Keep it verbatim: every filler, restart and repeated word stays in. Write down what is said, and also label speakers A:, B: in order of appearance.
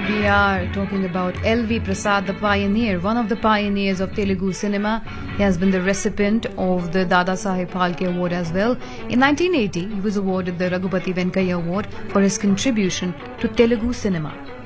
A: We are talking about L V Prasad, the pioneer, one of the pioneers of Telugu cinema. He has been the recipient of the Dada Saheb Phalke Award as well. In nineteen eighty, he was awarded the Raghupati Venkayya Award for his contribution to Telugu cinema.